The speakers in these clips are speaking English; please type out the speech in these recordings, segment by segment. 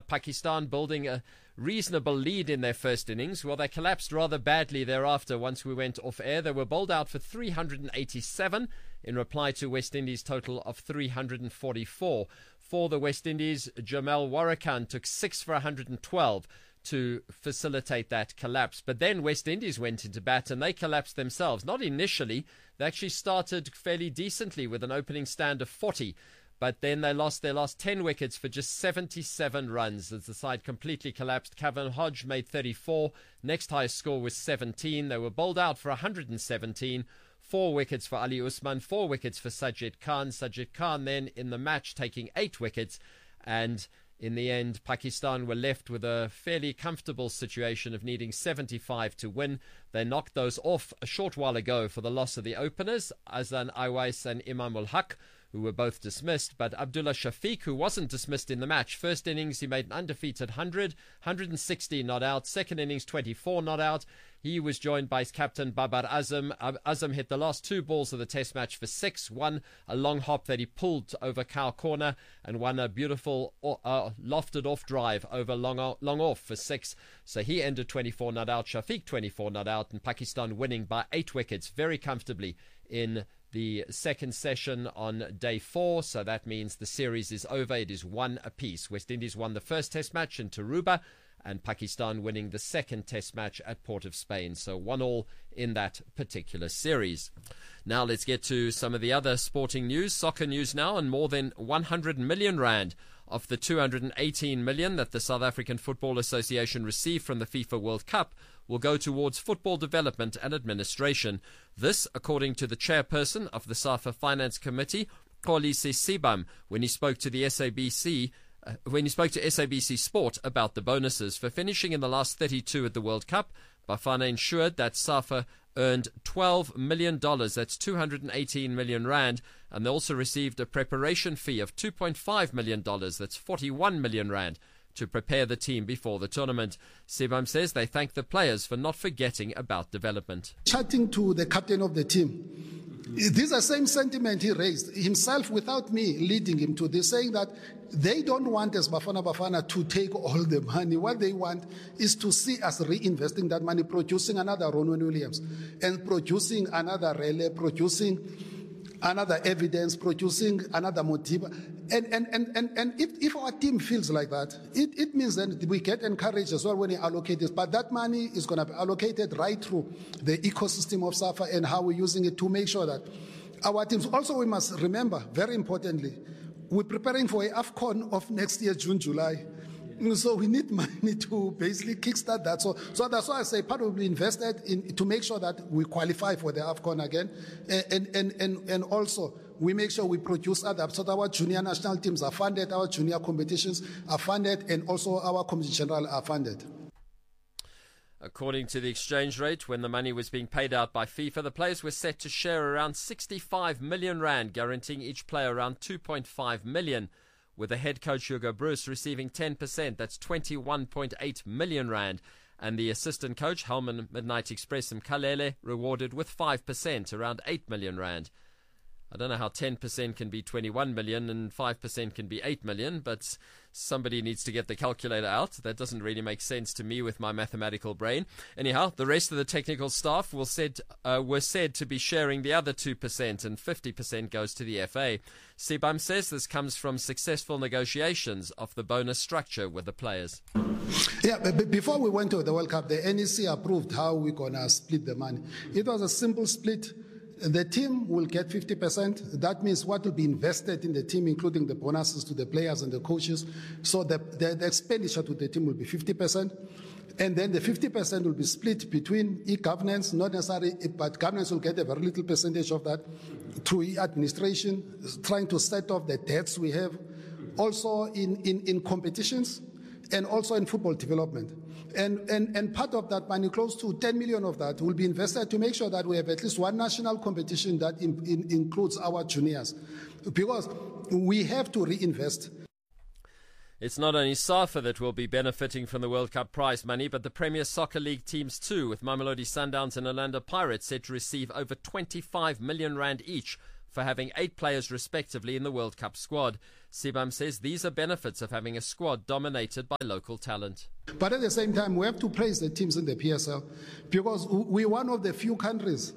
Pakistan building a reasonable lead in their first innings. Well, they collapsed rather badly thereafter once we went off air. They were bowled out for 387 in reply to West Indies' total of 344. For the West Indies, Jamel Warrikan took 6 for 112 to facilitate that collapse. But then West Indies went into bat and they collapsed themselves. Not initially. They actually started fairly decently with an opening stand of 40. But then they lost their last 10 wickets for just 77 runs as the side completely collapsed. Kevin Hodge made 34. Next highest score was 17. They were bowled out for 117. 4 wickets for Ali Usman, 4 wickets for Sajid Khan. Sajid Khan then in the match taking 8 wickets. And in the end, Pakistan were left with a fairly comfortable situation of needing 75 to win. They knocked those off a short while ago for the loss of the openers, Azan Awais and Imam ul Haq, who were both dismissed. But Abdullah Shafiq, who wasn't dismissed in the match, first innings he made an undefeated 100, 160 not out. Second innings 24 not out. He was joined by his captain Babar Azam. Azam hit the last 2 balls of the test match for 6. One, a long hop that he pulled over cow corner, and one, a beautiful lofted off drive over long off for 6. So he ended 24 not out, Shafiq 24 not out, and Pakistan winning by 8 wickets very comfortably in the second session on day 4. So that means the series is over. It is 1 apiece. West Indies won the first test match in Tarouba, and Pakistan winning the second test match at Port of Spain. So 1-1 in that particular series. Now let's get to some of the other sporting news, soccer news now, and more than 100 million rand of the 218 million that the South African Football Association received from the FIFA World Cup will go towards football development and administration. This, according to the chairperson of the SAFA Finance Committee, Xolisi Sibam, when he spoke to the SABC Sport about the bonuses. For finishing in the last 32 at the World Cup, Bafana ensured that SAFA earned $12 million, that's 218 million rand, and they also received a preparation fee of $2.5 million, that's 41 million rand, to prepare the team before the tournament. Sibam says they thank the players for not forgetting about development. Chatting to the captain of the team, this is the same sentiment he raised himself without me leading him to this, saying that they don't want as Bafana to take all the money. What they want is to see us reinvesting that money, producing another Ronwen Williams, and producing another Rele, producing another evidence, producing another Motiba. And if our team feels like that, it means that we get encouraged as well when we allocate this. But that money is going to be allocated right through the ecosystem of SAFA and how we're using it to make sure that our teams. Also, we must remember, very importantly, we're preparing for a AFCON of next year, June, July. So we need money to basically kickstart that. So that's why I say part will be invested in to make sure that we qualify for the AFCON again. And also we make sure we produce others so that our junior national teams are funded, our junior competitions are funded, and also our competition general are funded. According to the exchange rate, when the money was being paid out by FIFA, the players were set to share around 65 million rand, guaranteeing each player around 2.5 million, with the head coach Hugo Bruce receiving 10%, that's 21.8 million rand, and the assistant coach Helman Midnight Express Mkhalele rewarded with 5%, around 8 million rand. I don't know how 10% can be 21 million and 5% can be 8 million, but somebody needs to get the calculator out. That doesn't really make sense to me with my mathematical brain. Anyhow, the rest of the technical staff were said to be sharing the other 2%, and 50% goes to the FA. Sibam says this comes from successful negotiations of the bonus structure with the players. Yeah, but before we went to the World Cup, the NEC approved how we're going to split the money. It was a simple split. The team will get 50%. That means what will be invested in the team, including the bonuses to the players and the coaches. So the expenditure to the team will be 50%. And then the 50% will be split between e-governance, not necessarily, but governance will get a very little percentage of that through e-administration, trying to set off the debts we have. Also in competitions, and also in football development. And part of that money, close to 10 million of that, will be invested to make sure that we have at least one national competition that includes our juniors. Because we have to reinvest. It's not only SAFA that will be benefiting from the World Cup prize money, but the Premier Soccer League teams too, with Mamelodi Sundowns and Orlando Pirates set to receive over 25 million rand each for having 8 players respectively in the World Cup squad. Sibam says these are benefits of having a squad dominated by local talent. But at the same time, we have to praise the teams in the PSL because we're one of the few countries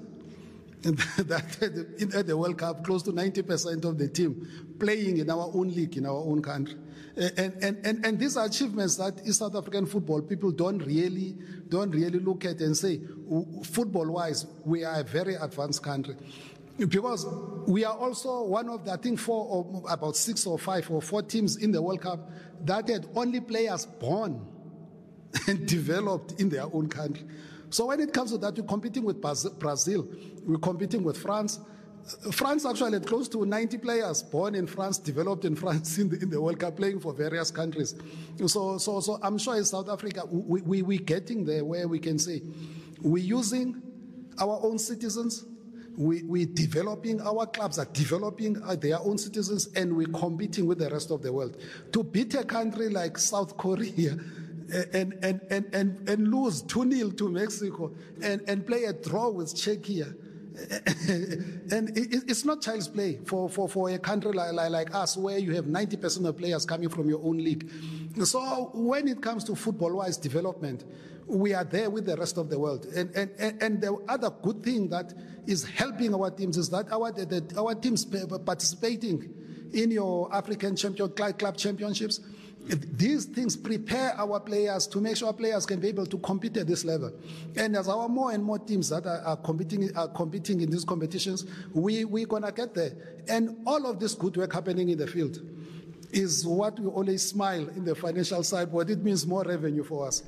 that at the World Cup, close to 90% of the team playing in our own league, in our own country. And these are achievements that in South African football people don't really look at and say, football-wise, we are a very advanced country. Because we are also one of the, I think, about 6 or 5 or 4 teams in the World Cup that had only players born and developed in their own country. So when it comes to that, we're competing with Brazil, we're competing with France. France actually had close to 90 players born in France, developed in France in the World Cup, playing for various countries. So I'm sure in South Africa, we're getting there where we can say we're using our own citizens, we're developing, our clubs are developing their own citizens, and we're competing with the rest of the world. To beat a country like South Korea and lose 2-0 to Mexico and play a draw with Czechia, and it's not child's play for a country like us, where you have 90% of players coming from your own league. So when it comes to football-wise development, we are there with the rest of the world. And the other good thing that is helping our teams is that our teams participating in your African club championships. These things prepare our players to make sure our players can be able to compete at this level. And as our more and more teams that are competing in these competitions, we're going to get there. And all of this good work happening in the field is what we always smile in the financial side, but it means more revenue for us.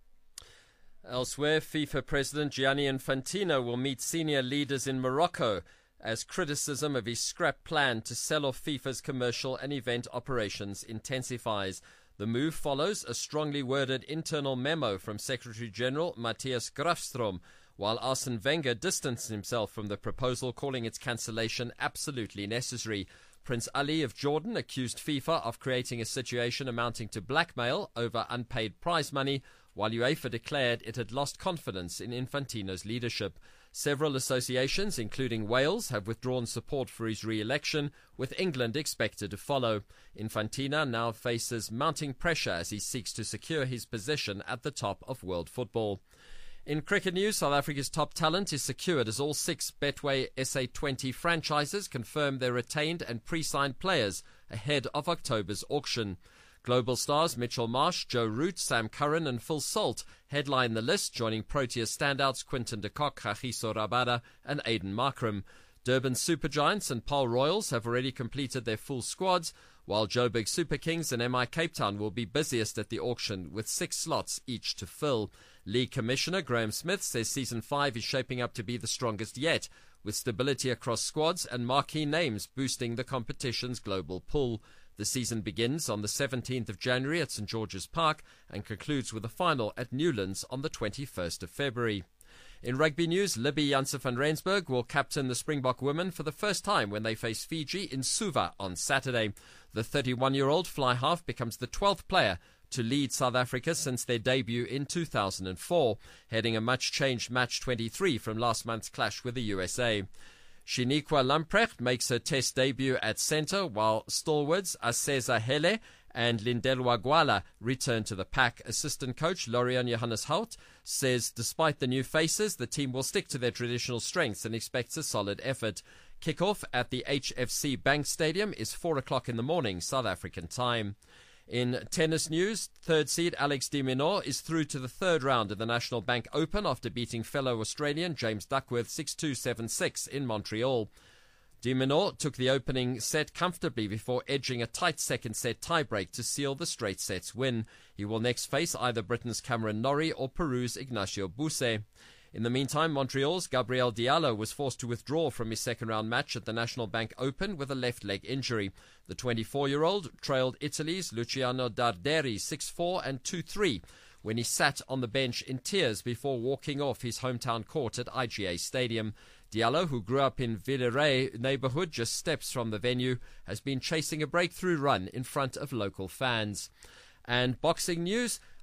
Elsewhere, FIFA President Gianni Infantino will meet senior leaders in Morocco as criticism of his scrap plan to sell off FIFA's commercial and event operations intensifies. The move follows a strongly worded internal memo from Secretary-General Matthias Grafstrom, while Arsene Wenger distanced himself from the proposal, calling its cancellation absolutely necessary. Prince Ali of Jordan accused FIFA of creating a situation amounting to blackmail over unpaid prize money, while UEFA declared it had lost confidence in Infantino's leadership. Several associations, including Wales, have withdrawn support for his re-election, with England expected to follow. Infantino now faces mounting pressure as he seeks to secure his position at the top of world football. In cricket news, South Africa's top talent is secured as all 6 Betway SA20 franchises confirm their retained and pre-signed players ahead of October's auction. Global stars Mitchell Marsh, Joe Root, Sam Curran and Phil Salt headline the list, joining Proteas standouts Quinton de Kock, Kagiso Rabada and Aiden Markram. Durban Supergiants and Paul Royals have already completed their full squads, while Joburg Super Kings and MI Cape Town will be busiest at the auction with 6 slots each to fill. League Commissioner Graham Smith says Season 5 is shaping up to be the strongest yet, with stability across squads and marquee names boosting the competition's global pull. The season begins on the 17th of January at St George's Park and concludes with a final at Newlands on the 21st of February. In rugby news, Libby Janse van Rensburg will captain the Springbok women for the first time when they face Fiji in Suva on Saturday. The 31-year-old fly half becomes the 12th player to lead South Africa since their debut in 2004, heading a much-changed match 23 from last month's clash with the USA. Shiniqua Lamprecht makes her test debut at centre, while stalwarts Aseza Hele and Lindelwa Gwala return to the pack. Assistant coach Lorian Johannes Hout says despite the new faces, the team will stick to their traditional strengths and expects a solid effort. Kickoff at the HFC Bank Stadium is 4 o'clock in the morning, South African time. In tennis news, third seed Alex de Minaur is through to the third round of the National Bank Open after beating fellow Australian James Duckworth 6-2, 7-6 in Montreal. De Minaur took the opening set comfortably before edging a tight second set tiebreak to seal the straight sets win. He will next face either Britain's Cameron Norrie or Peru's Ignacio Buse. In the meantime, Montreal's Gabriel Diallo was forced to withdraw from his second-round match at the National Bank Open with a left leg injury. The 24-year-old trailed Italy's Luciano Darderi 6-4 and 2-3 when he sat on the bench in tears before walking off his hometown court at IGA Stadium. Diallo, who grew up in Villeray neighbourhood just steps from the venue, has been chasing a breakthrough run in front of local fans. And boxing news,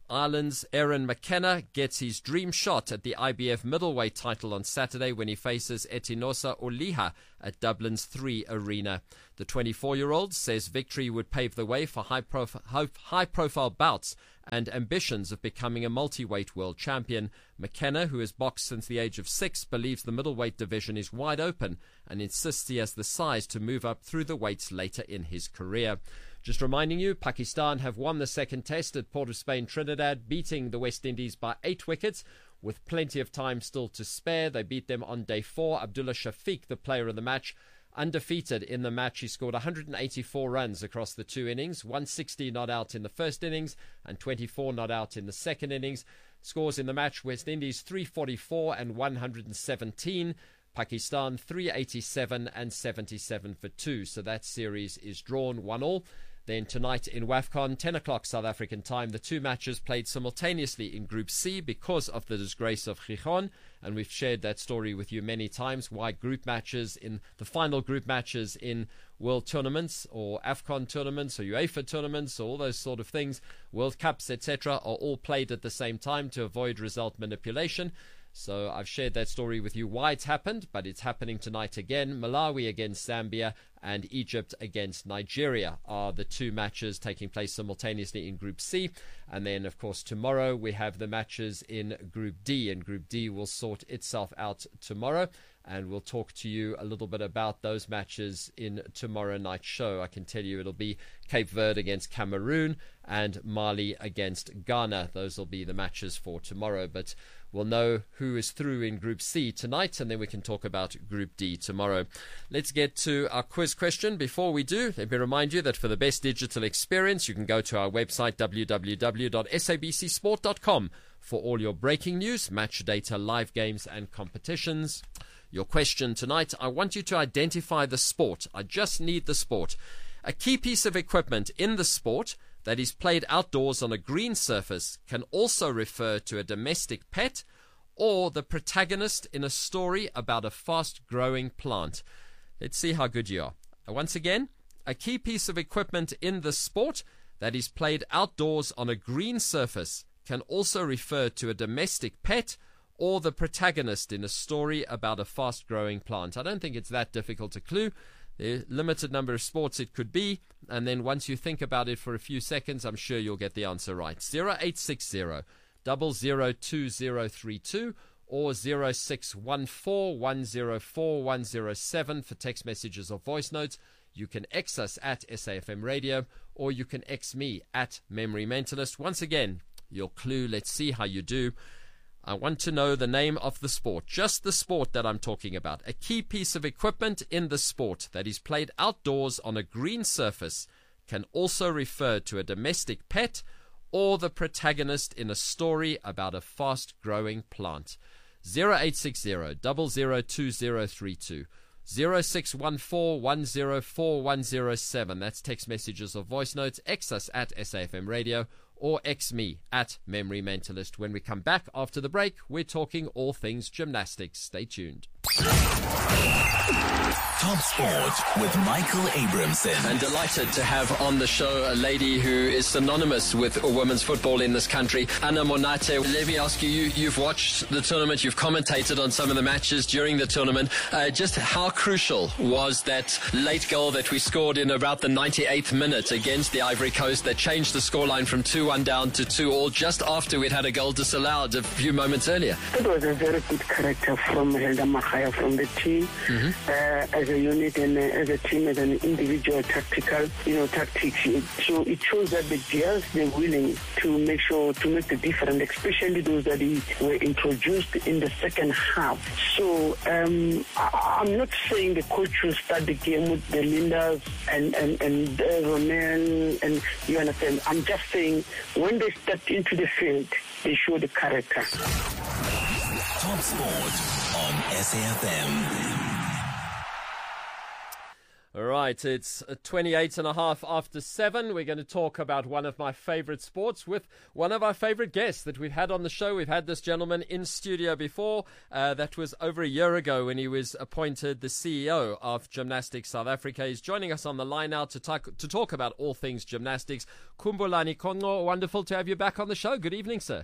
Ireland's Aaron McKenna gets his dream shot at the IBF middleweight title on Saturday when he faces Etinosa Oliha at Dublin's 3 Arena. The 24-year-old says victory would pave the way for high-profile bouts and ambitions of becoming a multi-weight world champion. McKenna, who has boxed since the age of 6, believes the middleweight division is wide open and insists he has the size to move up through the weights later in his career. Just reminding you, Pakistan have won the second test at Port of Spain, Trinidad, beating the West Indies by 8 wickets. With plenty of time still to spare, they beat them on day 4. Abdullah Shafiq, the player of the match, undefeated in the match. He scored 184 runs across the 2 innings, 160 not out in the first innings and 24 not out in the second innings. Scores in the match: West Indies 344 and 117. Pakistan 387 and 77 for 2. So that series is drawn 1-1. Then tonight in WAFCON, 10 o'clock South African time, the 2 matches played simultaneously in Group C because of the disgrace of Gijon. And we've shared that story with you many times, why group matches in the final group matches in world tournaments or AFCON tournaments or UEFA tournaments, all those sort of things, World Cups, etc., are all played at the same time to avoid result manipulation. So I've shared that story with you, why it's happened, but it's happening tonight again. Malawi against Zambia and Egypt against Nigeria are the 2 matches taking place simultaneously in Group C. And then, of course, tomorrow we have the matches in Group D, and Group D will sort itself out tomorrow. And we'll talk to you a little bit about those matches in tomorrow night's show. I can tell you it'll be Cape Verde against Cameroon and Mali against Ghana. Those will be the matches for tomorrow. But we'll know who is through in Group C tonight, and then we can talk about Group D tomorrow. Let's get to our quiz question. Before we do, let me remind you that for the best digital experience, you can go to our website, www.sabcsport.com, for all your breaking news, match data, live games, and competitions. Your question tonight: I want you to identify the sport. I just need the sport. A key piece of equipment in the sport that is played outdoors on a green surface can also refer to a domestic pet or the protagonist in a story about a fast-growing plant. Let's see how good you are. Once again, a key piece of equipment in the sport that is played outdoors on a green surface can also refer to a domestic pet or the protagonist in a story about a fast-growing plant. I don't think it's that difficult a clue. There's a limited number of sports it could be, and then once you think about it for a few seconds, I'm sure you'll get the answer right. 0860 002032 or 0614 104 107 for text messages or voice notes. You can X us at SAFM Radio, or you can X me at Memory Mentalist. Once again, your clue. Let's see how you do. I want to know the name of the sport, just the sport that I'm talking about. A key piece of equipment in the sport that is played outdoors on a green surface can also refer to a domestic pet or the protagonist in a story about a fast-growing plant. 0860 002032. 0614 104 107. That's text messages or voice notes. X us at SAFM Radio or X me at Memory Mentalist. When we come back after the break, we're talking all things gymnastics. Stay tuned. Top Sport with Michael Abramson. And delighted to have on the show a lady who is synonymous with women's football in this country, Anna Monate. Let me ask you, you've watched the tournament, you've commentated on some of the matches during the tournament. Just how crucial was that late goal that we scored in about the 98th minute against the Ivory Coast that changed the scoreline from 2-1 down to 2-2, just after we'd had a goal disallowed a few moments earlier? It was a very good character from Helda Machaya, from the team, as a unit and as a team, as an individual tactics. So it shows that the girls, they're willing to make the difference, especially those that were introduced in the second half. So I'm not saying the coach will start the game with the Lindas and Ronel, and you understand. I'm just saying when they step into the field, they show the character. Top Sport on SAFM. All right, it's 28 and a half after 7. We're going to talk about one of my favorite sports with one of our favorite guests that we've had on the show. We've had this gentleman in studio before. That was over a year ago when he was appointed the CEO of Gymnastics South Africa. He's joining us on the line now to talk about all things gymnastics. Khumbulani Konco, wonderful to have you back on the show. Good evening, sir.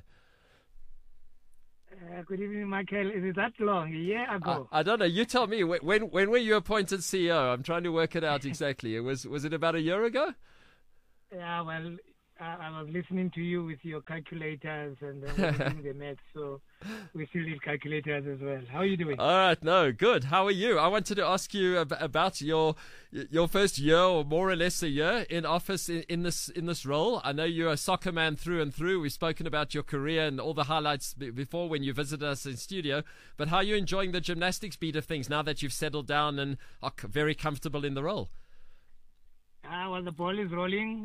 Good evening, Michael. Is it that long? A year ago? I don't know. You tell me. When were you appointed CEO? I'm trying to work it out exactly. Was it about a year ago? Yeah, well, I was listening to you with your calculators and doing the maths, so we still need calculators as well. How are you doing? All right, no, good. How are you? I wanted to ask you about your first year, or more or less a year, in office in this role. I know you're a soccer man through and through. We've spoken about your career and all the highlights before when you visited us in studio. But how are you enjoying the gymnastics beat of things now that you've settled down and are very comfortable in the role? Well, the ball is rolling.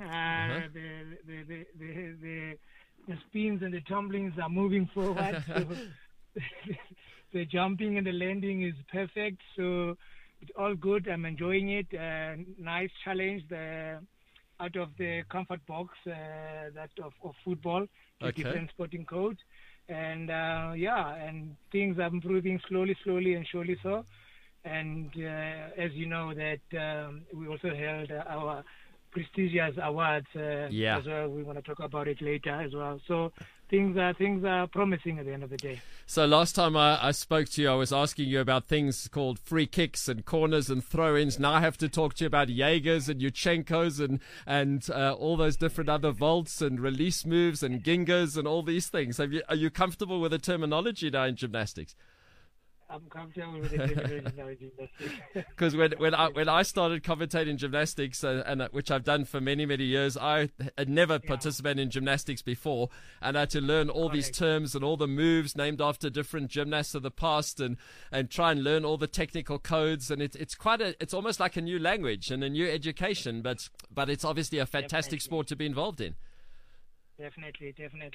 The spins and the tumblings are moving forward. So the jumping and the landing is perfect. So it's all good. I'm enjoying it. Nice challenge. Out of the comfort box that of football, the different sporting codes. And and things are improving slowly and surely so. And as you know, that we also held our prestigious awards as well. We want to talk about it later as well. So things are promising at the end of the day. So last time I spoke to you, I was asking you about things called free kicks and corners and throw-ins. Now I have to talk to you about Jaegers and Yuchenkos and all those different other vaults and release moves and Gingas and all these things. Are you comfortable with the terminology now in gymnastics? I'm comfortable with the terminology. Because when I started commentating gymnastics, and which I've done for many years, I had never participated in gymnastics before, and I had to learn all these terms and all the moves named after different gymnasts of the past, and try and learn all the technical codes. And it's almost like a new language and a new education, but it's obviously a fantastic sport to be involved in. Definitely.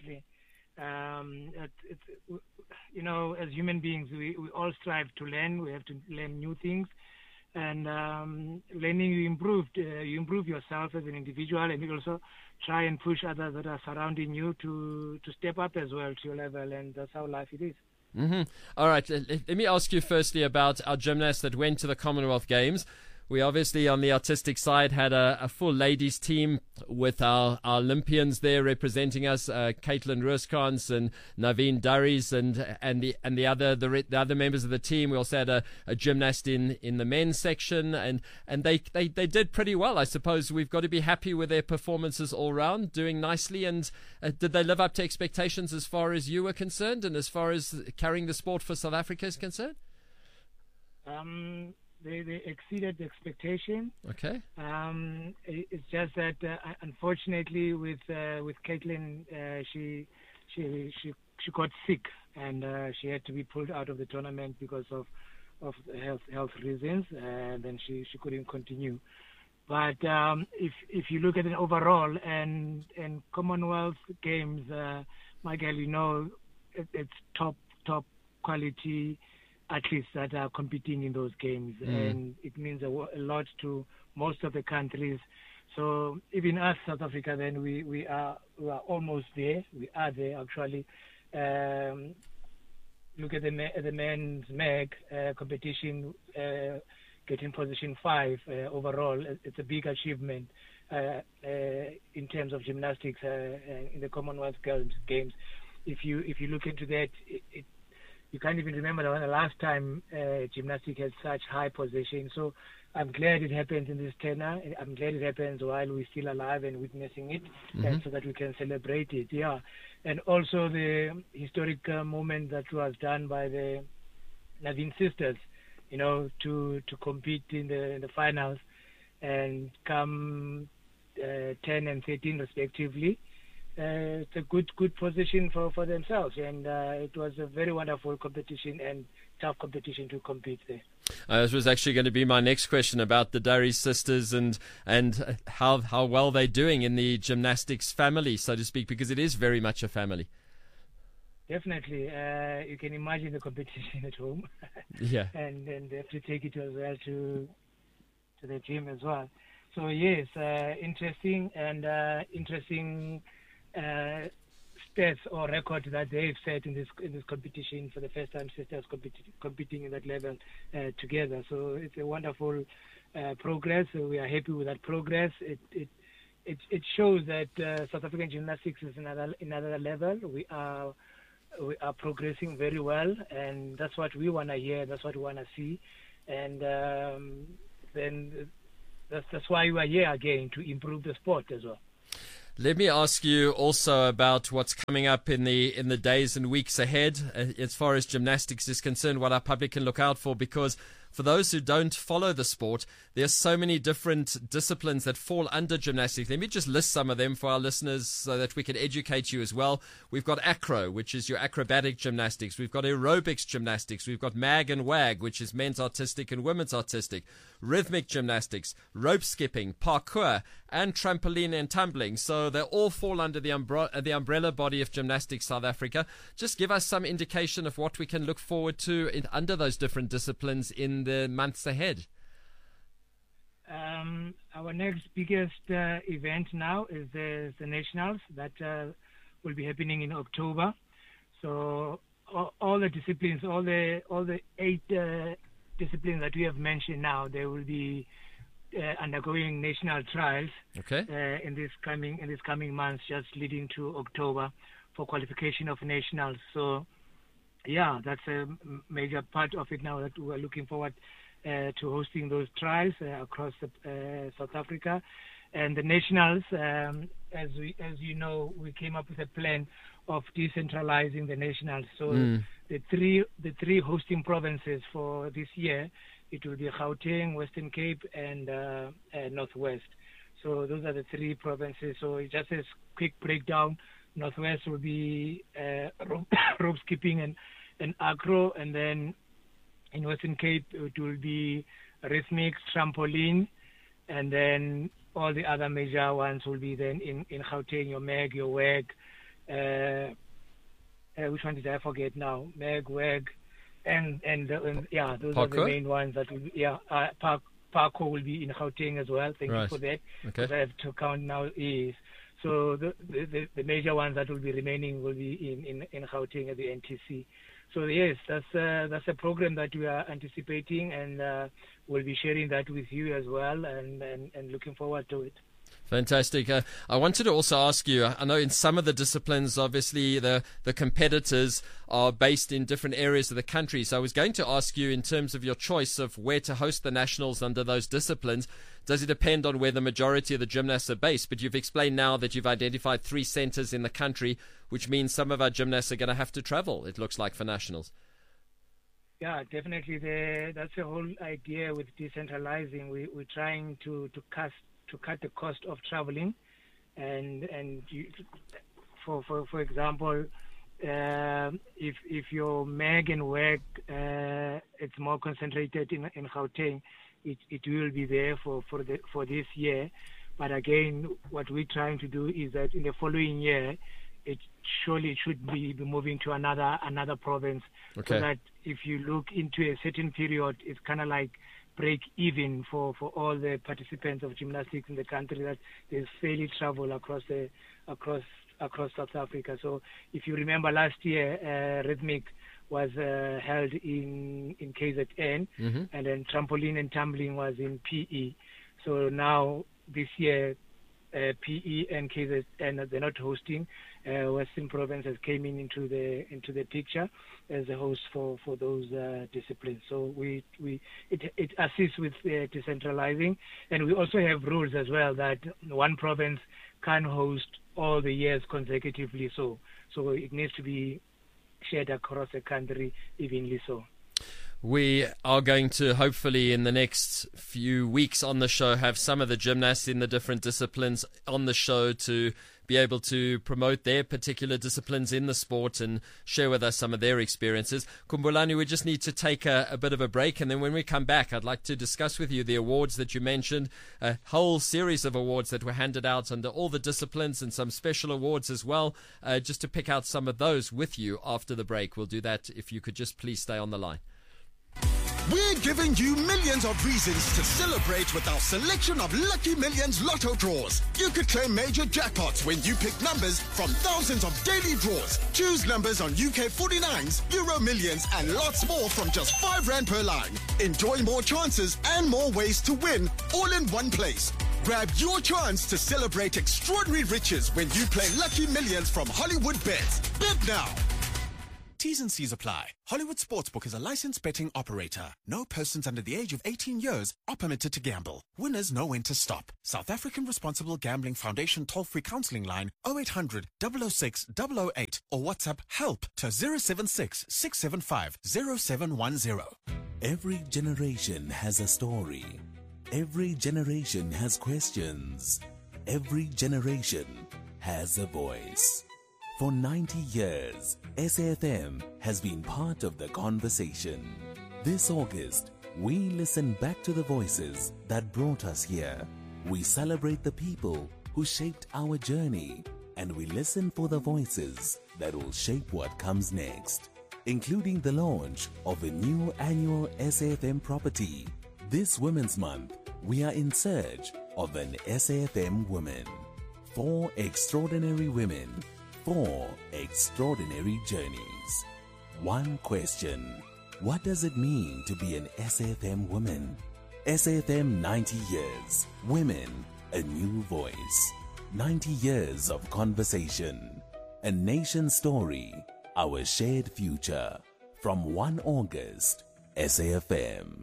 As human beings, we all strive to learn. We have to learn new things, and learning, you improve yourself as an individual, and you also try and push others that are surrounding you to step up as well to your level, and that's how life it is. Mm-hmm. All right, let me ask you firstly about our gymnasts that went to the Commonwealth Games. We obviously, on the artistic side, had a full ladies team with our Olympians there representing us, Caitlin Rooskrans and Naveen Durries and the other members of the team. We also had a gymnast in the men's section, and they did pretty well. I suppose we've got to be happy with their performances all round, doing nicely. And did they live up to expectations as far as you were concerned, and as far as carrying the sport for South Africa is concerned? They exceeded the expectation. Okay. It's just that unfortunately with Caitlin, she got sick, and she had to be pulled out of the tournament because of health reasons, and then she couldn't continue. But if you look at it overall and Commonwealth Games, Michael, it's top quality athletes that are competing in those games, and it means a lot to most of the countries. So even us, South Africa, then we are almost there. We are there actually. Look at the men's MEG competition, getting position 5 overall. It's a big achievement in terms of gymnastics in the Commonwealth Games. If you look into that, you can't even remember the last time gymnastics had such high position. So I'm glad it happens in this tenor. I'm glad it happens while we're still alive and witnessing it, and so that we can celebrate it. Yeah, and also the historic moment that was done by the Naveen sisters, to compete in the finals and come 10 and 13 respectively. It's a good position for themselves, and it was a very wonderful competition and tough competition to compete there. This was actually going to be my next question about the Durries sisters and how well they're doing in the gymnastics family, so to speak, because it is very much a family. Definitely. You can imagine the competition at home. Yeah. and they have to take it as well to the gym as well. So yes, interesting stats or record that they've set in this competition for the first time. Sisters competing in that level together. So it's a wonderful progress. So we are happy with that progress. It shows that South African gymnastics is another level. We are progressing very well, and that's what we want to hear. That's what we want to see, and then that's why we are here again, to improve the sport as well. Let me ask you also about what's coming up in the days and weeks ahead as far as gymnastics is concerned, what our public can look out for, because for those who don't follow the sport, there's so many different disciplines that fall under gymnastics. Let me just list some of them for our listeners so that we can educate you as well. We've got acro, which is your acrobatic gymnastics. We've got aerobics gymnastics. We've got mag and wag, which is men's artistic and women's artistic. Rhythmic gymnastics, rope skipping, parkour, and trampoline and tumbling. So they all fall under the umbrella body of Gymnastics South Africa. Just give us some indication of what we can look forward to under those different disciplines in the months ahead. Our next biggest event now is the Nationals that will be happening in October. So all the disciplines, all the 8 disciplines that we have mentioned now, they will be undergoing national trials in this coming months, just leading to October for qualification of nationals. So yeah, that's a major part of it now, that we're looking forward to hosting those trials across South Africa. And the nationals, as you know, we came up with a plan of decentralizing the nationals. So the three hosting provinces for this year, it will be Gauteng, Western Cape, and Northwest. So those are the 3 provinces. So just a quick breakdown: Northwest will be rope skipping and acro, and then in Western Cape it will be rhythmics, trampoline, and then all the other major ones will be then in Gauteng, your mag, your wag. Which one did I forget now? Mag, wag, and yeah, those are the main ones that will be, parkour will be in Gauteng as well. Thank you for that. Because I have to count now is. So the major ones that will be remaining will be in Gauteng at the NTC. So yes, that's a program that we are anticipating, and we'll be sharing that with you as well, and looking forward to it. Fantastic. I wanted to also ask you, I know in some of the disciplines, obviously, the competitors are based in different areas of the country. So I was going to ask you, in terms of your choice of where to host the nationals under those disciplines, does it depend on where the majority of the gymnasts are based? But you've explained now that you've identified 3 centres in the country, which means some of our gymnasts are going to have to travel, it looks like, for nationals. Yeah, definitely. That's the whole idea with decentralizing. We're trying to cut the cost of traveling, and for example, if your mag and wag it's more concentrated in Gauteng, it will be there for this year. But again, what we're trying to do is that in the following year, it surely should be moving to another province, so that if you look into a certain period, it's kind of like break even for all the participants of gymnastics in the country, that there's fairly travel across South Africa. So if you remember last year, rhythmic was held in KZN, and then trampoline and tumbling was in PE. So now this year, PE and KZN, they're not hosting. Western Provinces came into the picture as a host for those disciplines. So it assists with decentralizing, and we also have rules as well that one province can host all the years consecutively. So it needs to be shared across the country evenly. So. We are going to, hopefully, in the next few weeks on the show, have some of the gymnasts in the different disciplines on the show to be able to promote their particular disciplines in the sport and share with us some of their experiences. Khumbulani, we just need to take a bit of a break, and then when we come back, I'd like to discuss with you the awards that you mentioned, a whole series of awards that were handed out under all the disciplines, and some special awards as well, just to pick out some of those with you after the break. We'll do that if you could just please stay on the line. We're giving you millions of reasons to celebrate with our selection of Lucky Millions Lotto draws. You could claim major jackpots when you pick numbers from thousands of daily draws. Choose numbers on UK 49s, Euro Millions, and lots more from just R5 per line. Enjoy more chances and more ways to win, all in one place. Grab your chance to celebrate extraordinary riches when you play Lucky Millions from Hollywood Bets. Bet now. T's and C's apply. Hollywood Sportsbook is a licensed betting operator. No persons under the age of 18 years are permitted to gamble. Winners know when to stop. South African Responsible Gambling Foundation toll-free counseling line 0800 006 008 or WhatsApp help to 076 675 0710. Every generation has a story. Every generation has questions. Every generation has a voice. For 90 years, SAFM has been part of the conversation. This August, we listen back to the voices that brought us here. We celebrate the people who shaped our journey, and we listen for the voices that will shape what comes next, including the launch of a new annual SAFM property. This Women's Month, we are in search of an SAFM woman. 4 extraordinary women, 4 extraordinary journeys. One question: what does it mean to be an SAFM woman? SAFM 90 years. Women, a new voice. 90 years of conversation. A nation story. Our shared future. From 1 August, SAFM.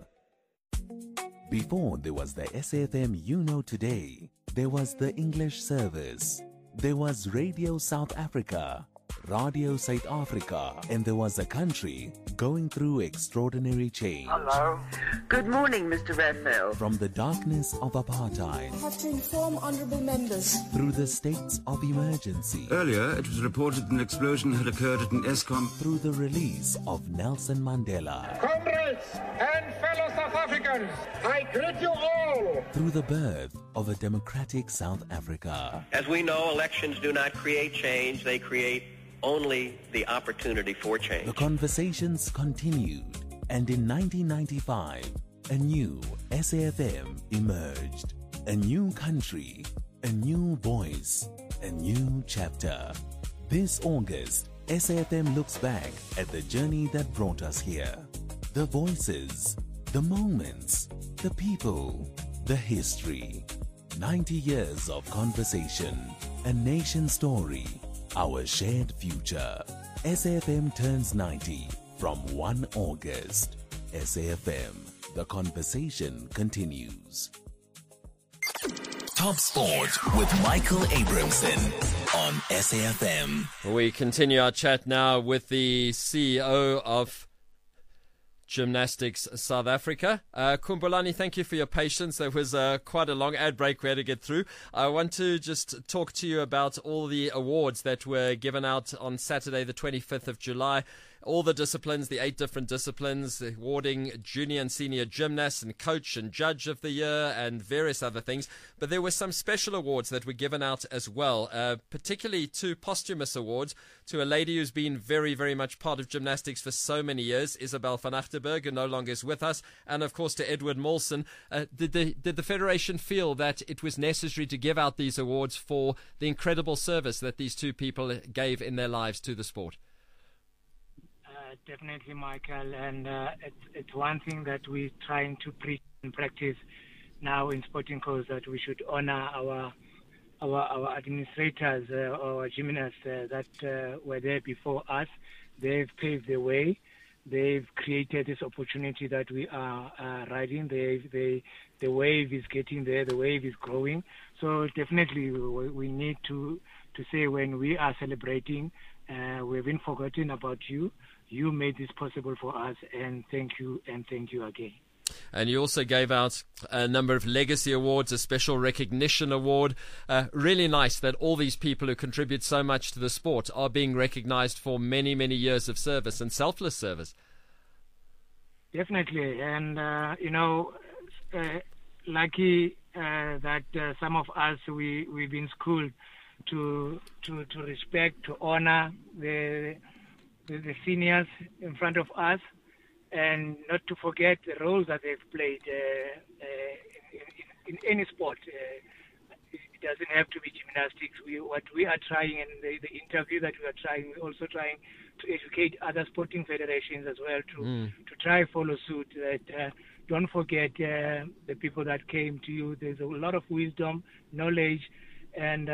Before there was the SAFM you know today, there was the English service. There was Radio South Africa, Radio South Africa, and there was a country going through extraordinary change. Hello. Good morning, Mr. Raphael. From the darkness of apartheid. I have to inform honourable members. Through the states of emergency. Earlier, it was reported an explosion had occurred at an Eskom. Through the release of Nelson Mandela. Comrades and fellow South Africans, I greet you all. Through the birth of a democratic South Africa. As we know, elections do not create change, they create only the opportunity for change. The conversations continued, and in 1995, a new SAFM emerged. A new country, a new voice, a new chapter. This August, SAFM looks back at the journey that brought us here. The voices, the moments, the people, the history. 90 years of conversation, a nation story, our shared future. SAFM turns 90 from 1 August. SAFM, the conversation continues. Top Sport with Michael Abramson on SAFM. We continue our chat now with the CEO of Gymnastics South Africa. Khumbulani, thank you for your patience. There was quite a long ad break we had to get through. I want to just talk to you about all the awards that were given out on Saturday, the 25th of July. All the disciplines, the 8 different disciplines, awarding junior and senior gymnasts and coach and judge of the year and various other things. But there were some special awards that were given out as well, particularly 2 posthumous awards to a lady who's been very, very much part of gymnastics for so many years, Isabel van Achterberg, who no longer is with us, and of course to Edward Molson. Did the Federation feel that it was necessary to give out these awards for the incredible service that these 2 people gave in their lives to the sport? Definitely, Michael, and it's one thing that we're trying to preach and practice now in Sporting Codes, that we should honor our administrators, our gymnasts that were there before us. They've paved the way. They've created this opportunity that we are riding. The wave is getting there. The wave is growing. So definitely we need to say, when we are celebrating, we've been forgotten about you. You made this possible for us, and thank you again. And you also gave out a number of legacy awards, a special recognition award. Really nice that all these people who contribute so much to the sport are being recognized for many, many years of service and selfless service. Definitely. And, lucky that some of us, we've been schooled to respect, to honor the seniors in front of us. and not to forget the roles that they've played in any sport. It doesn't have to be gymnastics. What we are trying, and the interview that we are trying, we're also trying to educate other sporting federations as well to try follow suit. That don't forget the people that came to you. There's a lot of wisdom, knowledge, and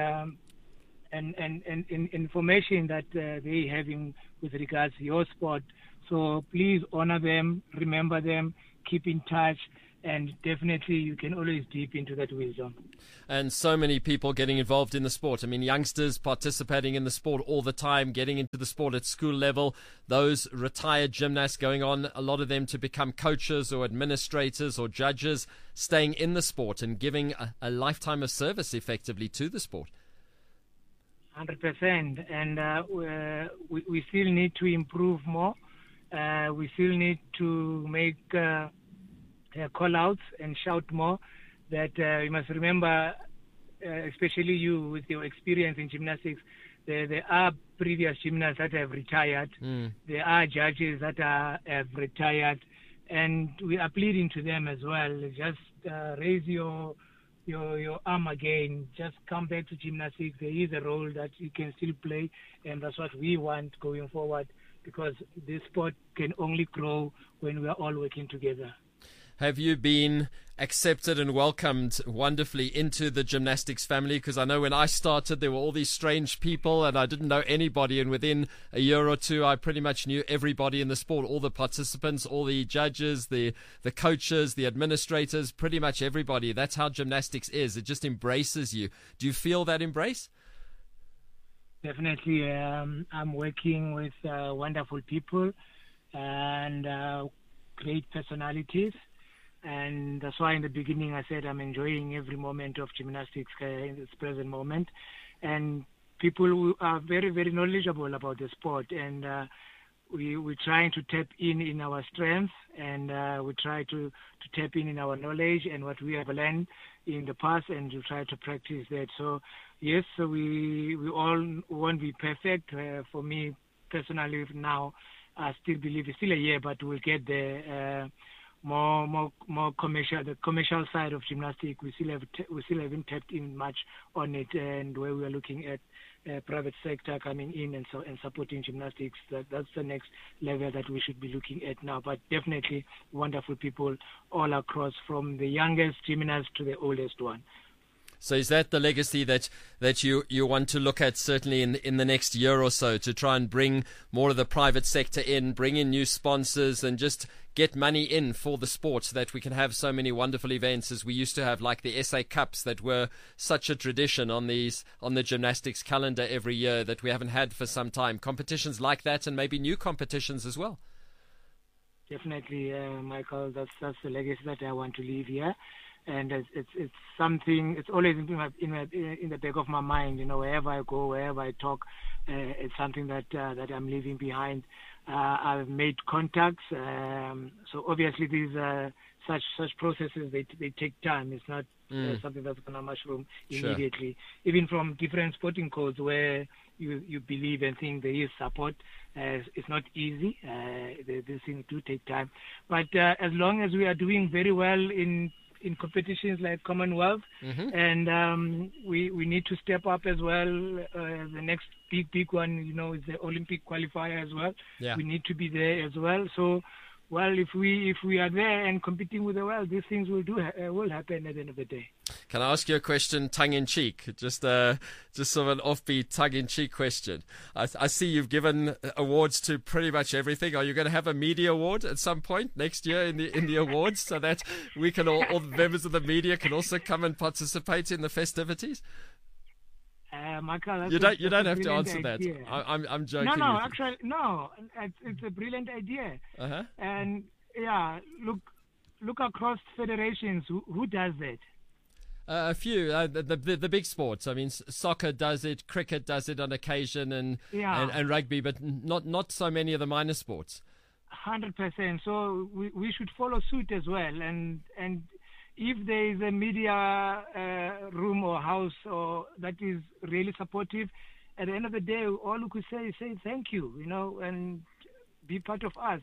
information that they having with regards to your sport. So please honor them, remember them, keep in touch, and definitely you can always dip into that wisdom. And so many people getting involved in the sport. I mean, youngsters participating in the sport all the time, getting into the sport at school level, those retired gymnasts going on, a lot of them to become coaches or administrators or judges, staying in the sport and giving a lifetime of service effectively to the sport. 100%. And we still need to improve more. We still need to make call-outs and shout more. That you must remember, especially you with your experience in gymnastics, there are previous gymnasts that have retired. There are judges that have retired. And we are pleading to them as well. Just raise your arm again. Just come back to gymnastics. There is a role that you can still play, and that's what we want going forward, because this sport can only grow when we are all working together. Have you been accepted and welcomed wonderfully into the gymnastics family? Because I know when I started, there were all these strange people and I didn't know anybody. And within a year or two, I pretty much knew everybody in the sport, all the participants, all the judges, the coaches, the administrators, pretty much everybody. That's how gymnastics is. It just embraces you. Do you feel that embrace? Definitely. I'm working with wonderful people and great personalities. And that's why in the beginning I said I'm enjoying every moment of gymnastics in this present moment. And people who are very, very knowledgeable about the sport. And we're trying to tap in our strengths, and we try to tap in our knowledge and what we have learned in the past, and to try to practice that. So, yes, so we all won't be perfect. For me personally now, I still believe it's still a year, but we'll get there. More commercial, the commercial side of gymnastics, we still haven't tapped in much on it, and where we are looking at private sector coming in and supporting gymnastics. That's the next level that we should be looking at now. But definitely wonderful people all across, from the youngest gymnast to the oldest one. So is that the legacy that you want to look at, certainly in the next year or so, to try and bring more of the private sector in, bring in new sponsors, and just get money in for the sport, so that we can have so many wonderful events as we used to have, like the SA Cups that were such a tradition on the gymnastics calendar every year that we haven't had for some time. Competitions like that, and maybe new competitions as well. Definitely, Michael. That's the legacy that I want to leave here. And it's something. It's always in the back of my mind. You know, wherever I go, wherever I talk, it's something that I'm leaving behind. I've made contacts. So obviously, these such processes they take time. It's not something that's going to mushroom immediately. Sure. Even from different sporting codes where you believe and think there is support, it's not easy. These things do take time. But as long as we are doing very well in competitions like Commonwealth, and we need to step up as well. The next big one, you know, is the Olympic qualifier as well. Yeah. We need to be there as well. So, well, if we are there and competing with the world, these things will happen at the end of the day. Can I ask you a question, tongue in cheek? Just sort of an offbeat, tongue in cheek question. I see you've given awards to pretty much everything. Are you going to have a media award at some point next year in the awards, so that we can all the members of the media can also come and participate in the festivities? Michael, you don't have to answer idea. That. I'm joking. No, actually, no. It's a brilliant idea. And yeah, look across federations. Who does that? A few, the big sports. I mean, soccer does it, cricket does it on occasion, and rugby, but not so many of the minor sports. 100%. So we should follow suit as well, and if there is a media room or house or that is really supportive, at the end of the day, all we could say is say thank you, you know, and be part of us.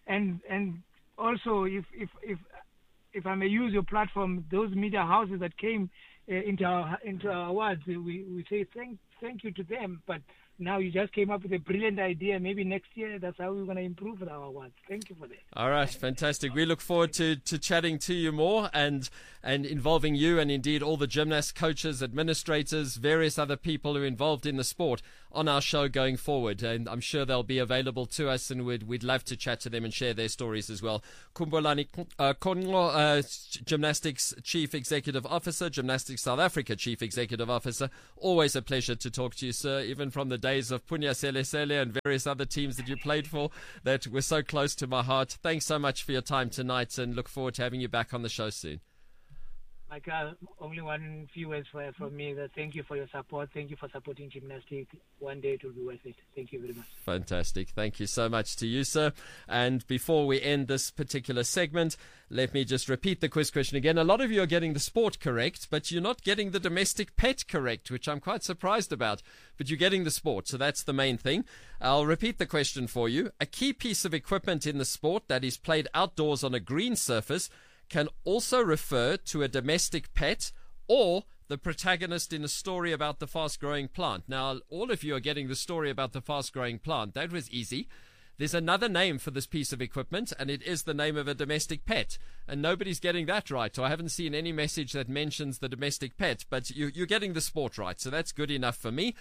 And also, if I may use your platform, those media houses that came into our awards, we say thank you to them. But now you just came up with a brilliant idea. Maybe next year that's how we're going to improve our awards. Thank you for that. All right, fantastic. We look forward to chatting to you more and involving you and indeed all the gymnast coaches, administrators, various other people who are involved in the sport on our show going forward. And I'm sure they'll be available to us, and we'd love to chat to them and share their stories as well. Khumbulani Konco, Gymnastics Chief Executive Officer, Gymnastics South Africa Chief Executive Officer. Always a pleasure to talk to you, sir, even from the days of Punya Sele and various other teams that you played for that were so close to my heart. Thanks so much for your time tonight, and look forward to having you back on the show soon. Michael, only one few words from me. Thank you for your support. Thank you for supporting gymnastics. One day it will be worth it. Thank you very much. Fantastic. Thank you so much to you, sir. And before we end this particular segment, let me just repeat the quiz question again. A lot of you are getting the sport correct, but you're not getting the domestic pet correct, which I'm quite surprised about. But you're getting the sport, so that's the main thing. I'll repeat the question for you. A key piece of equipment in the sport that is played outdoors on a green surface can also refer to a domestic pet or the protagonist in a story about the fast-growing plant. Now, all of you are getting the story about the fast-growing plant. That was easy. There's another name for this piece of equipment, and it is the name of a domestic pet. And nobody's getting that right. So I haven't seen any message that mentions the domestic pet, but you're getting the sport right. So that's good enough for me.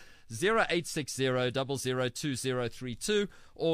0860-002032 or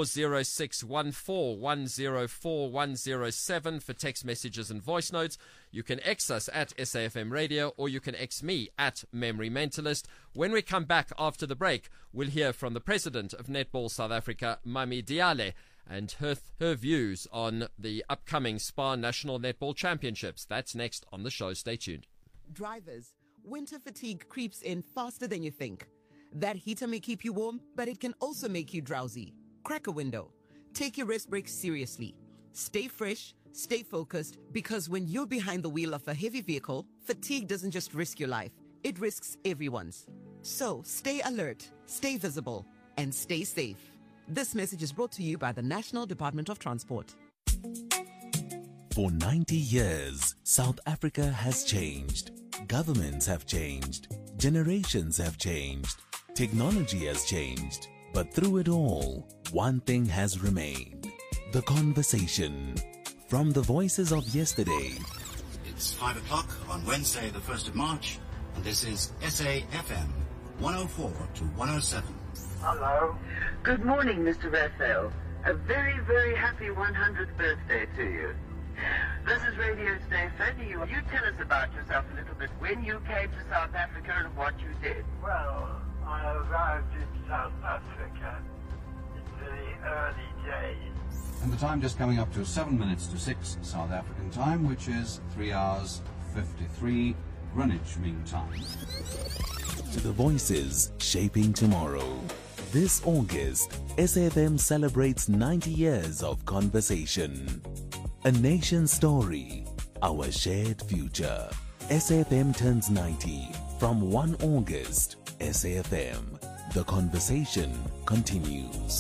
0614104107 for text messages and voice notes. You can X us at SAFM Radio, or you can X me at Memory Mentalist. When we come back after the break, we'll hear from the President of Netball South Africa, Mami Diale, and her views on the upcoming SPAR National Netball Championships. That's next on the show. Stay tuned. Drivers, winter fatigue creeps in faster than you think. That heater may keep you warm, but it can also make you drowsy. Crack a window. Take your rest breaks seriously. Stay fresh, stay focused, because when you're behind the wheel of a heavy vehicle, fatigue doesn't just risk your life, it risks everyone's. So stay alert, stay visible, and stay safe. This message is brought to you by the National Department of Transport. For 90 years, South Africa has changed. Governments have changed. Generations have changed. Technology has changed. But through it all, one thing has remained. The conversation. From the voices of yesterday. It's 5 o'clock on Wednesday, the 1st of March, and this is SAFM 104 to 107. Hello. Good morning, Mr. Raphael. A very, very happy 100th birthday to you. This is Radio Today, Fanny. You tell us about yourself a little bit. When you came to South Africa and what you did. Well, I arrived in South Africa in the early days. And the time just coming up to 7 minutes to 6 South African time, which is 3 hours 53 Greenwich Mean Time. To the voices shaping tomorrow. This August, SAFM celebrates 90 years of conversation. A nation's story, our shared future. SAFM turns 90 from 1 August. SAFM, the conversation continues.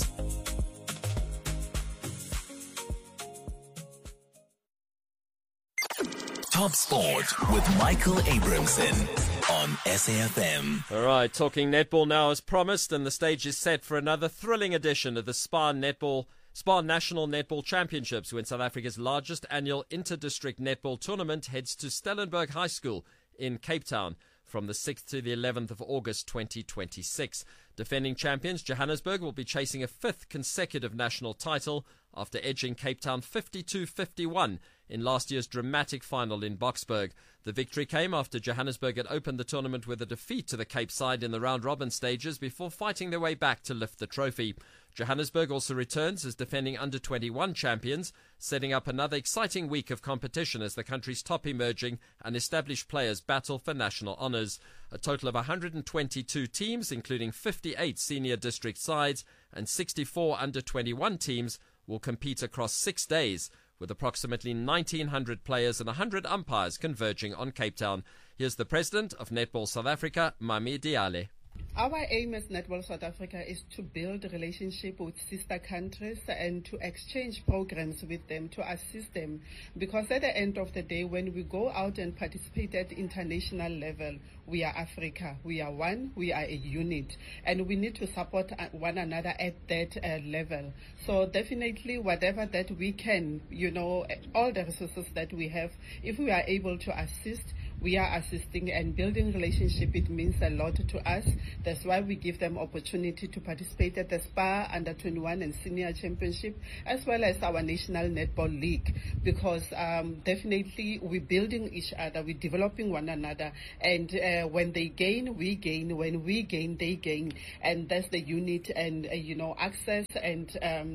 Top Sport with Michael Abramson on SAFM. All right, talking netball now as promised, and the stage is set for another thrilling edition of the SPAR National Netball Championships, when South Africa's largest annual inter-district netball tournament heads to Stellenbosch High School in Cape Town from the 6th to the 11th of August 2026. Defending champions Johannesburg will be chasing a 5th consecutive national title after edging Cape Town 52-51 in last year's dramatic final in Boksburg. The victory came after Johannesburg had opened the tournament with a defeat to the Cape side in the round-robin stages before fighting their way back to lift the trophy. Johannesburg also returns as defending under-21 champions, setting up another exciting week of competition as the country's top emerging and established players battle for national honours. A total of 122 teams, including 58 senior district sides and 64 under-21 teams, will compete across 6 days, with approximately 1,900 players and 100 umpires converging on Cape Town. Here's the President of Netball South Africa, Mami Diale. Our aim as Netball South Africa is to build a relationship with sister countries and to exchange programs with them, to assist them. Because at the end of the day, when we go out and participate at international level, we are Africa. We are one. We are a unit. And we need to support one another at that level. So definitely whatever that we can, all the resources that we have, if we are able to assist, we are assisting, and building relationship, it means a lot to us. That's why we give them opportunity to participate at the SPAR Under 21 and Senior Championship, as well as our National Netball League, because definitely we're building each other, we're developing one another, and when they gain, we gain. When we gain, they gain, and that's the unit and access and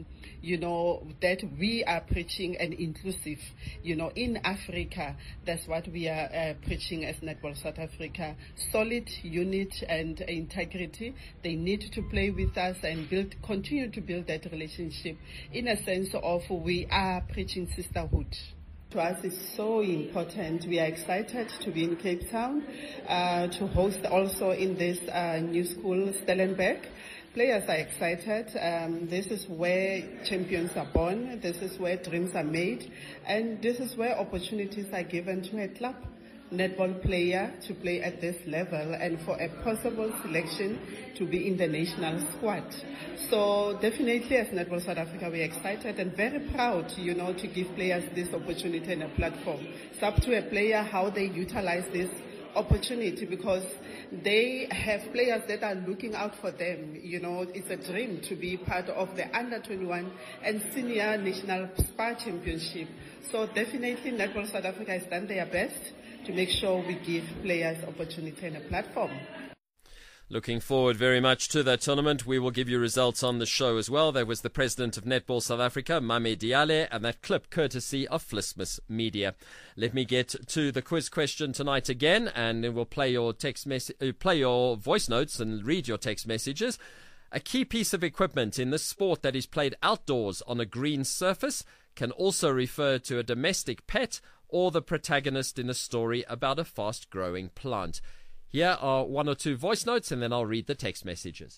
that we are preaching and inclusive. In Africa, that's what we are preaching as Netball South Africa. Solid unit and integrity. They need to play with us and continue to build that relationship in a sense of we are preaching sisterhood. To us, it's so important. We are excited to be in Cape Town, to host also in this new school, Stellenberg. Players are excited. This is where champions are born. This is where dreams are made. And this is where opportunities are given to a club netball player to play at this level and for a possible selection to be in the national squad. So definitely as Netball South Africa, we're excited and very proud, to give players this opportunity and a platform. It's up to a player how they utilize this opportunity, because they have players that are looking out for them. It's a dream to be part of the Under 21 and Senior National SPAR Championship. So definitely Netball South Africa has done their best to make sure we give players opportunity and a platform. Looking forward very much to that tournament. We will give you results on the show as well. There was the president of Netball South Africa, Mame Diale, and that clip courtesy of Flismus Media. Let me get to the quiz question tonight again, and then we'll play your play your voice notes and read your text messages. A key piece of equipment in this sport that is played outdoors on a green surface can also refer to a domestic pet or the protagonist in a story about a fast-growing plant. Here are one or two voice notes, and then I'll read the text messages.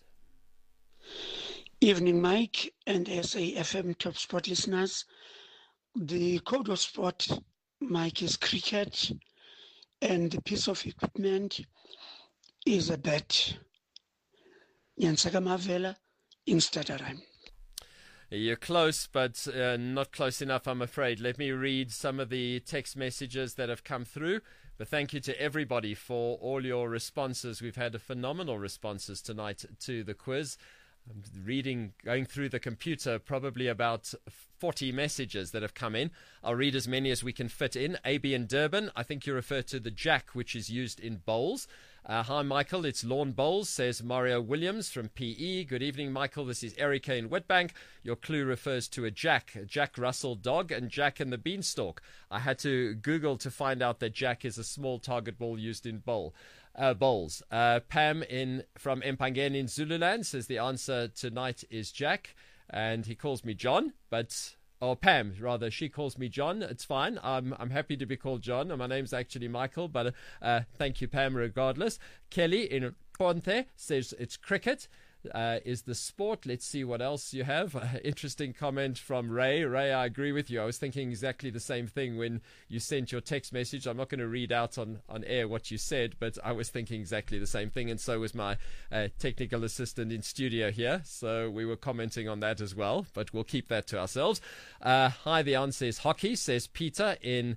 Evening, Mike and SAFM Top Sport listeners. The code of sport, Mike, is cricket, and the piece of equipment is a bat. Nyansaka Mavela in Stutterheim. You're close, but not close enough, I'm afraid. Let me read some of the text messages that have come through. But thank you to everybody for all your responses. We've had phenomenal responses tonight to the quiz. I'm going through the computer, probably about 40 messages that have come in. I'll read as many as we can fit in. AB in Durban, I think you refer to the jack, which is used in bowls. Hi, Michael. It's lawn bowls, says Mario Williams from PE. Good evening, Michael. This is Erica in Witbank. Your clue refers to a Jack Russell dog, and Jack and the Beanstalk. I had to Google to find out that Jack is a small target ball used in bowls. Pam from Empangeni in Zululand says the answer tonight is Jack, and he calls me John, or Pam, rather. She calls me John. It's fine. I'm happy to be called John. My name's actually Michael, but thank you, Pam, regardless. Kelly in Ponte says it's cricket. Is the sport. Let's see what else you have. Interesting comment from Ray. Ray, I agree with you. I was thinking exactly the same thing when you sent your text message. I'm not going to read out on air what you said, but I was thinking exactly the same thing, and so was my technical assistant in studio here. So we were commenting on that as well, but we'll keep that to ourselves. Hi, the answer is hockey, says Peter in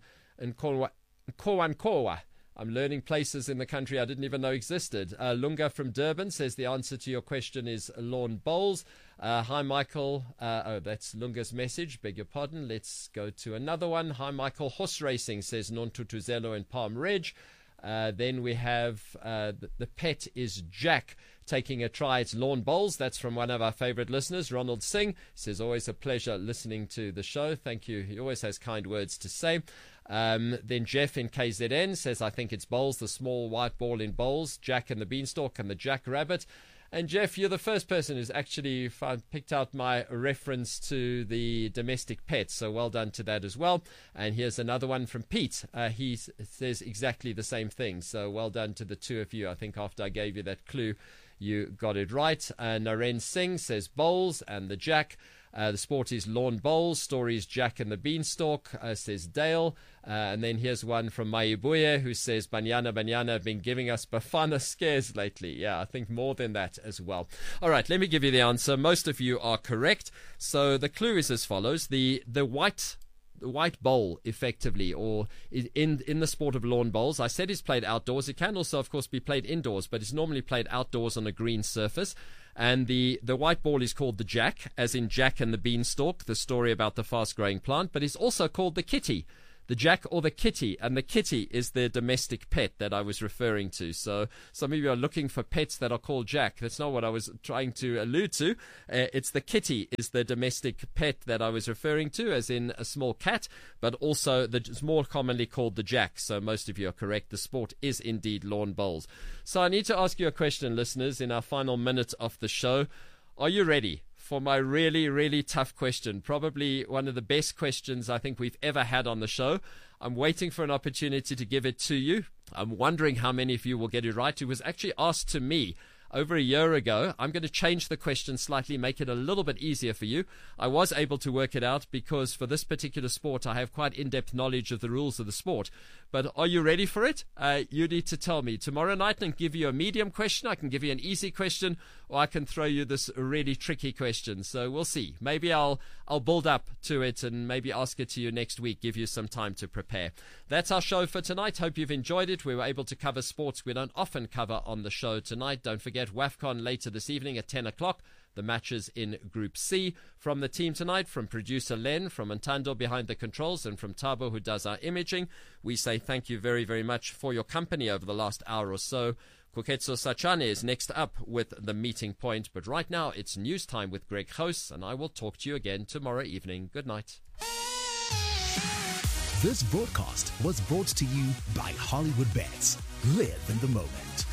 Kowankowa. I'm learning places in the country I didn't even know existed. Lunga from Durban says the answer to your question is lawn bowls. Hi, Michael. That's Lunga's message. Beg your pardon. Let's go to another one. Hi, Michael. Horse racing, says Nontutuzelo in Palm Ridge. Then we have the pet is Jack taking a try. It's lawn bowls. That's from one of our favorite listeners, Ronald Singh. Says, always a pleasure listening to the show. Thank you. He always has kind words to say. Then Jeff in KZN says, I think it's bowls, the small white ball in bowls, Jack and the Beanstalk and the Jackrabbit. And Jeff, you're the first person who's actually picked out my reference to the domestic pets, so well done to that as well. And here's another one from Pete. He says exactly the same thing, so well done to the two of you. I think after I gave you that clue, You got it right. Naren Singh says bowls and the jack. The sport is lawn bowls. Story is Jack and the Beanstalk, says Dale. And then here's one from Maibuye who says Banyana have been giving us Bafana scares lately. Yeah, I think more than that as well. All right, let me give you the answer. Most of you are correct. So the clue is as follows. The white bowl, effectively, or in the sport of lawn bowls, I said it's played outdoors. It can also, of course, be played indoors, but it's normally played outdoors on a green surface. And the white ball is called the jack, as in Jack and the Beanstalk, the story about the fast-growing plant, but it's also called the kitty. The jack or the kitty, and the kitty is the domestic pet that I was referring to. So some of you are looking for pets that are called jack. That's not what I was trying to allude to. It's the kitty is the domestic pet that I was referring to, as in a small cat, but also it's more commonly called the jack. So most of you are correct. The sport is indeed lawn bowls. So I need to ask you a question, listeners, in our final minute of the show. Are you ready for my really, really tough question? Probably one of the best questions I think we've ever had on the show. I'm waiting for an opportunity to give it to you. I'm wondering how many of you will get it right. It was actually asked to me over a year ago. I'm going to change the question slightly, make it a little bit easier for you. I was able to work it out because for this particular sport, I have quite in-depth knowledge of the rules of the sport. But are you ready for it? You need to tell me. Tomorrow night, I can give you a medium question. I can give you an easy question, or I can throw you this really tricky question. So we'll see. Maybe I'll build up to it and maybe ask it to you next week, give you some time to prepare. That's our show for tonight. Hope you've enjoyed it. We were able to cover sports we don't often cover on the show tonight. Don't forget WAFCON later this evening at 10 o'clock. The matches in Group C. From the team tonight, from producer Len, from Ntando behind the controls, and from Tabo who does our imaging, we say thank you very, very much for your company over the last hour or so. Koketso Sachane is next up with The Meeting Point, but right now it's news time with Greg Gous, and I will talk to you again tomorrow evening. Good night. This broadcast was brought to you by Hollywood Bets. Live in the moment.